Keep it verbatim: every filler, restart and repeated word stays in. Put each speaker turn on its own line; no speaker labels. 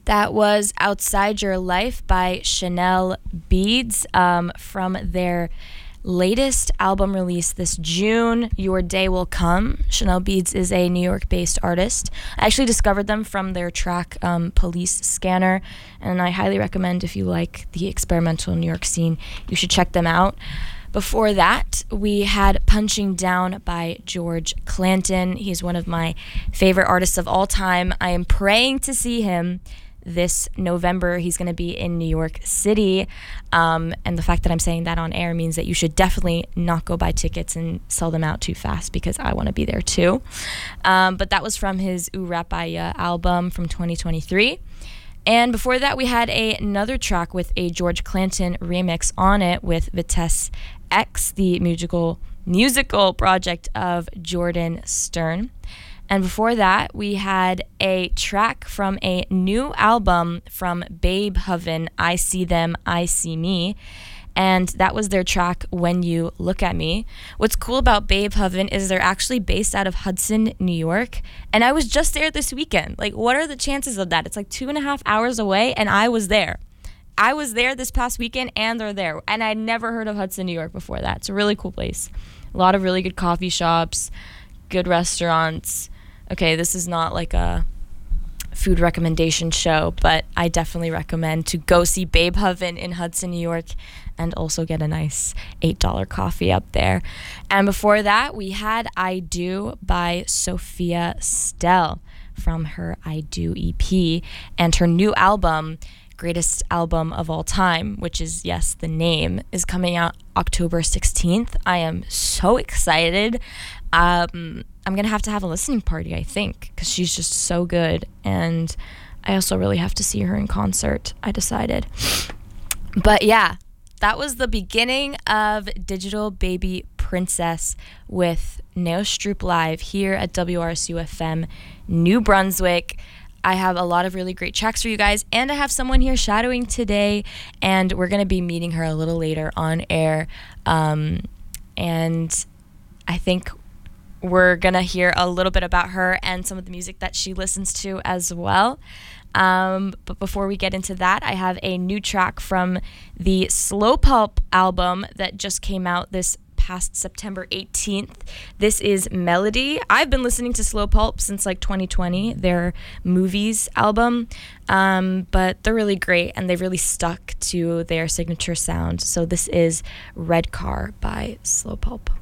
That was Outside Your Life by Chanel Beads um, from their latest album release this June, Your Day Will Come. Chanel Beads is a New York-based artist. I actually discovered them from their track um, Police Scanner, and I highly recommend, if you like the experimental New York scene, you should check them out. Before that, we had Punching Down by George Clanton. He's one of my favorite artists of all time. I am praying to see him this November. He's going to be in New York City. Um, and the fact that I'm saying that on air means that you should definitely not go buy tickets and sell them out too fast, because I want to be there too. Um, but that was from his Urapaya album from twenty twenty-three. And before that, we had a, another track with a George Clanton remix on it with Vitesse X, the musical musical project of Jordan Stern. And before that, we had a track from a new album from Babe Hoven, I See Them, I See Me. And that was their track, When You Look at Me. What's cool about Babe Hoven is they're actually based out of Hudson, New York. And I was just there this weekend. Like, what are the chances of that? It's like two and a half hours away, and I was there. I was there this past weekend, and they're there. And I'd never heard of Hudson, New York before that. It's a really cool place. A lot of really good coffee shops, good restaurants. Okay, this is not like a food recommendation show, but I definitely recommend to go see Babe Hoven in Hudson, New York, and also get a nice eight dollar coffee up there. And before that, we had I Do by Sophia Stell from her I Do E P, and her new album, Greatest Album of All Time, which is, yes, the name, is coming out October sixteenth. I am so excited. Um, I'm going to have to have a listening party, I think, because she's just so good. And I also really have to see her in concert, I decided. But yeah, that was the beginning of Digital Baby Princess with Neo Stroop Live here at W R S U F M New Brunswick. I have a lot of really great tracks for you guys, and I have someone here shadowing today, and we're going to be meeting her a little later on air. Um, and I think we're going to hear a little bit about her and some of the music that she listens to as well. Um, but before we get into that, I have a new track from the Slow Pulp album that just came out this past September eighteenth. This is Melody. I've been listening to Slow Pulp since like twenty twenty, their Movies album, um, but they're really great, and they've really stuck to their signature sound. So this is Red Car by Slow Pulp.